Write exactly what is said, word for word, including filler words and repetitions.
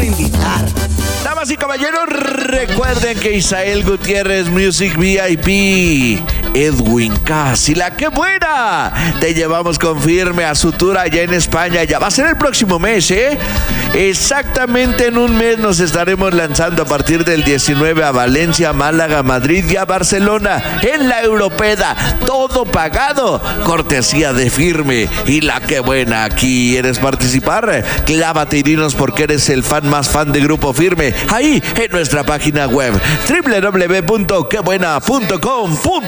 invitar. Damas y caballeros, recuerden que Isael Gutiérrez Music V I P, Edwin Cass y La Que Buena te llevamos con firme a su tour allá en España. Ya va a ser el próximo mes, ¿eh? Exactamente en un mes nos estaremos lanzando a partir del diecinueve a Valencia, Málaga, Madrid y a Barcelona en la Europeda. Todo pagado, cortesía de Firme y La Que Buena. ¿Quieres participar? Clávate y dinos por qué eres el fan más fan de Grupo Firme. Ahí en nuestra página web doble u doble u doble u punto que buena punto com punto